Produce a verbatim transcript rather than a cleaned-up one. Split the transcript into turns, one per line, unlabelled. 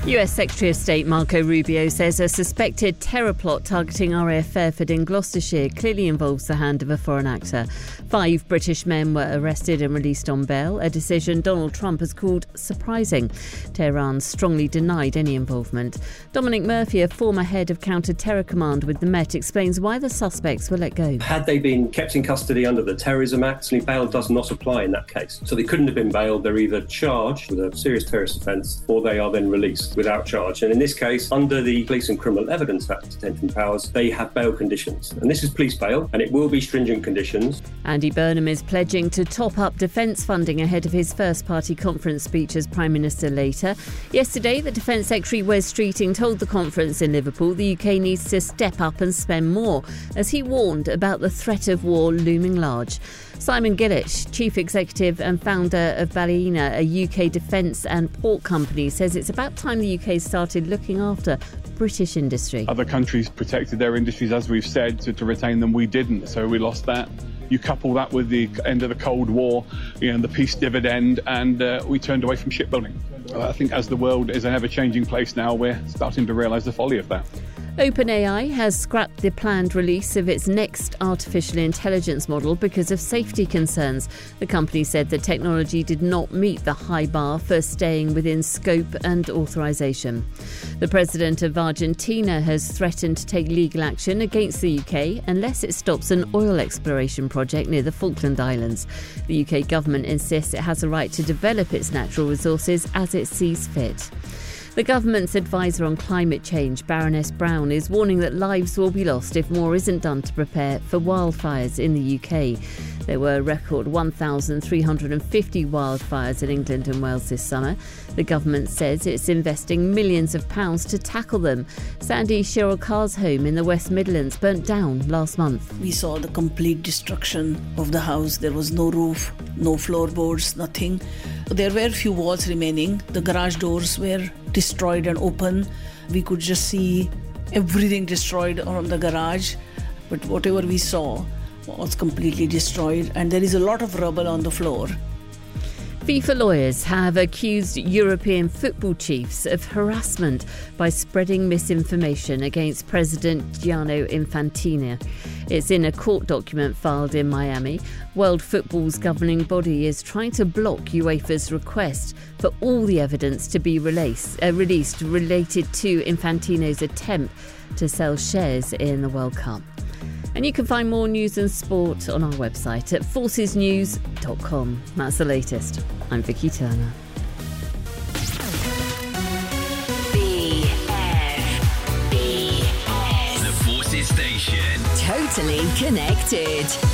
U S Secretary of State Marco Rubio says a suspected terror plot targeting R A F Fairford in Gloucestershire clearly involves the hand of a foreign actor. Five British men were arrested and released on bail, a decision Donald Trump has called surprising. Tehran strongly denied any involvement. Dominic Murphy, a former head of counter-terror command with the Met, explains why the suspects were let go.
Had they been kept in custody under the Terrorism Act, bail does not apply in that case. So they couldn't have been bailed. They're either charged with a serious terrorist offence or they are then released without charge. And in this case, under the Police and Criminal Evidence Act detention powers, they have bail conditions. And this is police bail, and it will be stringent conditions.
Andy Burnham is pledging to top up defence funding ahead of his first party conference speech as Prime Minister later. Yesterday, the Defence Secretary Wes Streeting told the conference in Liverpool the U K needs to step up and spend more, as he warned about the threat of war looming large. Simon Gillich, Chief Executive and founder of Baleina, a U K defence and port company, says it's about time the U K started looking after British industry.
Other countries protected their industries, as we've said, to, to retain them. We didn't, so we lost that. You couple that with the end of the Cold War, you know, the peace dividend, and uh, we turned away from shipbuilding. I think as the world is an ever-changing place now, we're starting to realise the folly of that.
OpenAI has scrapped the planned release of its next artificial intelligence model because of safety concerns. The company said the technology did not meet the high bar for staying within scope and authorization. The president of Argentina has threatened to take legal action against the U K unless it stops an oil exploration project near the Falkland Islands. The U K government insists it has a right to develop its natural resources as it sees fit. The government's advisor on climate change, Baroness Brown, is warning that lives will be lost if more isn't done to prepare for wildfires in the U K. There were a record one thousand three hundred fifty wildfires in England and Wales this summer. The government says it's investing millions of pounds to tackle them. Sandy Cheryl Carr's home in the West Midlands burnt down last month.
We saw the complete destruction of the house. There was no roof, no floorboards, nothing. There were a few walls remaining. The garage doors were destroyed and open. We could just see everything destroyed on the garage. But whatever we saw was completely destroyed, and there is a lot of rubble on the floor.
FIFA lawyers have accused European football chiefs of harassment by spreading misinformation against President Gianni Infantino. It's in a court document filed in Miami. World Football's governing body is trying to block UEFA's request for all the evidence to be released, uh, released related to Infantino's attempt to sell shares in the World Cup. And you can find more news and sport on our website at forces news dot com. That's the latest. I'm Vicky Turner.
B F B S.
The Forces Station.
Totally connected.